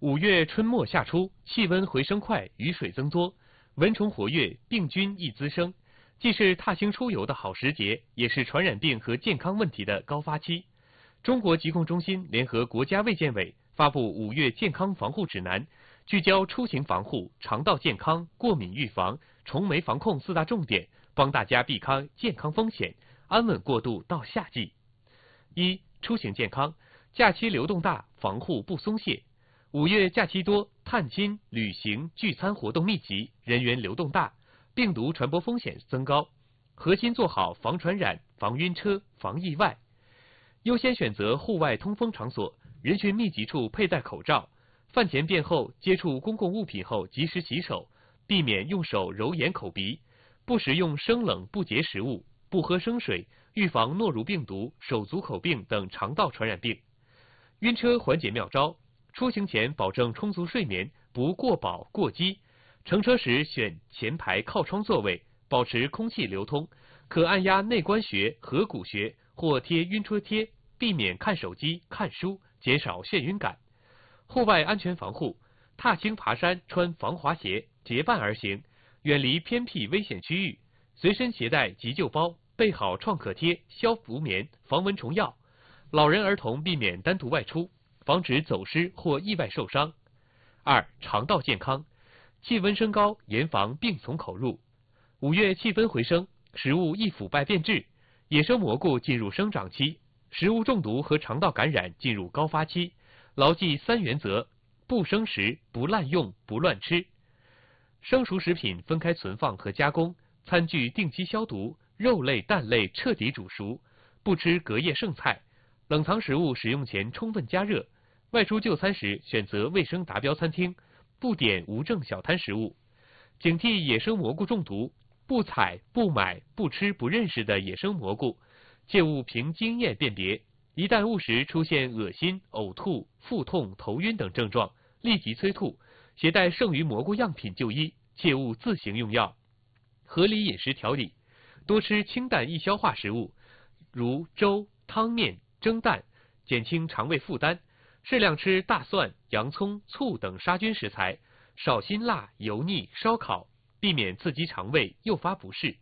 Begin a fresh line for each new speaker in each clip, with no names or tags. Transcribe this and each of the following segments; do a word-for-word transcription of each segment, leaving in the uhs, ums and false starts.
五月春末夏初，气温回升快，雨水增多，蚊虫活跃，病菌易滋生，既是踏青出游的好时节，也是传染病和健康问题的高发期。中国疾控中心联合国家卫健委发布五月健康防护指南，聚焦出行防护、肠道健康、过敏预防、虫媒防控四大重点，帮大家避开健康风险，安稳过渡到夏季。一、出行健康，假期流动大，防护不松懈。五月假期多，探亲、旅行、聚餐活动密集，人员流动大，病毒传播风险增高。核心做好防传染、防晕车、防意外。优先选择户外通风场所，人群密集处佩戴口罩。饭前便后接触公共物品后及时洗手，避免用手揉眼口鼻。不食用生冷不洁食物，不喝生水，预防诺如病毒、手足口病等肠道传染病。晕车缓解妙招。出行前保证充足睡眠，不过饱过饥。乘车时选前排靠窗座位，保持空气流通。可按压内关穴、合谷穴或贴晕车贴，避免看手机、看书，减少眩晕感。户外安全防护，踏青爬山穿防滑鞋，结伴而行，远离偏僻危险区域。随身携带急救包，备好创可贴、消毒棉、防蚊虫药。老人儿童避免单独外出，防止走失或意外受伤。二、肠道健康，气温升高，严防病从口入。五月气温回升，食物易腐败变质，野生蘑菇进入生长期，食物中毒和肠道感染进入高发期。牢记三原则：不生食、不滥用、不乱吃。生熟食品分开存放和加工，餐具定期消毒，肉类、蛋类彻底煮熟，不吃隔夜剩菜。冷藏食物使用前充分加热。外出就餐时选择卫生达标餐厅，不点无证小摊食物。警惕野生蘑菇中毒，不采、不买、不吃不认识的野生蘑菇，切勿凭经验辨别。一旦误食出现恶心、呕吐、腹痛、头晕等症状，立即催吐，携带剩余蘑菇样品就医，切勿自行用药。合理饮食调理，多吃清淡易消化食物，如粥、汤面、蒸蛋，减轻肠胃负担。适量吃大蒜、洋葱、醋等杀菌食材，少辛辣、油腻、烧烤，避免刺激肠胃，诱发不适。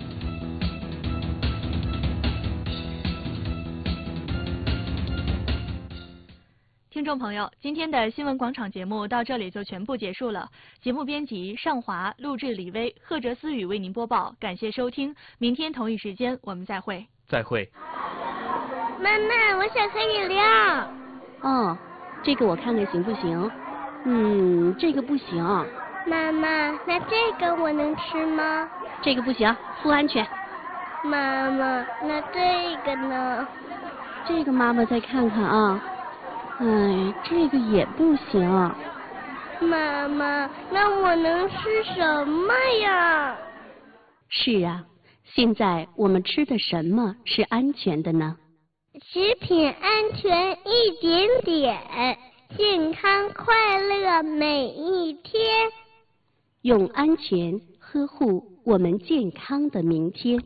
听众朋友，今天的新闻广场节目到这里就全部结束了。节目编辑尚华，录制李薇、贺哲思雨为您播报，感谢收听。明天同一时间我们再会。
再会。
妈妈，我想喝饮料。
哦，这个我看看行不行？嗯，这个不行。
妈妈，那这个我能吃吗？
这个不行，不安全。
妈妈，那这个呢？
这个妈妈再看看啊。哎，这个也不行。
妈妈，那我能吃什么呀？
是啊，现在我们吃的什么是安全的呢？
食品安全一点点，健康快乐每一天。
用安全呵护我们健康的明天。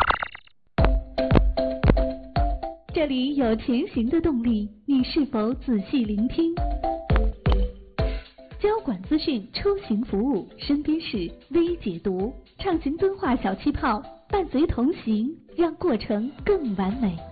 这里有前行的动力，你是否仔细聆听？交管资讯，出行服务，身边事微解读，畅行敦化小气泡，伴随同行，让过程更完美。